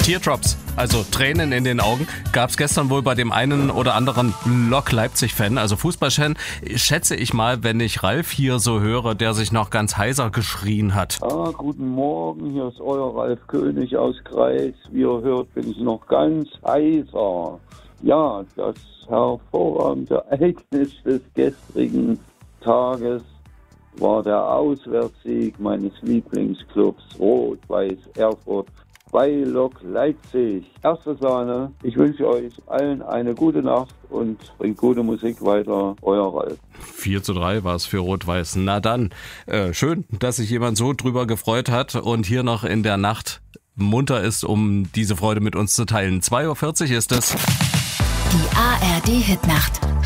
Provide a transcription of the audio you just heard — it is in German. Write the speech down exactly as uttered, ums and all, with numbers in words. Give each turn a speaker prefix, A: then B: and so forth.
A: Teardrops, also Tränen in den Augen, gab es gestern wohl bei dem einen oder anderen Lok Leipzig-Fan, also Fußballfan, schätze ich mal, wenn ich Ralf hier so höre, der sich noch ganz heiser geschrien hat.
B: Ah, guten Morgen, hier ist euer Ralf König aus Kreis. Wie ihr hört, bin ich noch ganz heiser. Ja, das hervorragende Ereignis des gestrigen Tages war der Auswärtssieg meines Lieblingsclubs Rot-Weiß Erfurt bei Lok Leipzig. Erste Sahne. Ich wünsche euch allen eine gute Nacht und bringt gute Musik weiter. Euer Ralf.
A: vier zu drei war es für Rot-Weiß. Na dann, äh, schön, dass sich jemand so drüber gefreut hat und hier noch in der Nacht munter ist, um diese Freude mit uns zu teilen. zwei Uhr vierzig ist es.
C: Die A R D-Hitnacht.